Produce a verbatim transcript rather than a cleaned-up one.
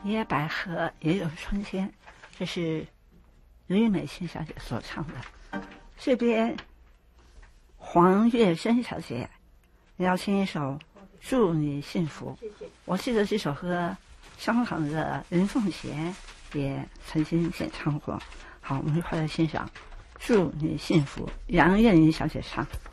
野百合也有春天，这是吕美琴小姐所唱的。这边黄月珍小姐邀请一首《祝你幸福》，我记得这首歌香港的林凤贤也曾经演唱过。好，我们一块来欣赏《祝你幸福》，杨燕妮小姐唱。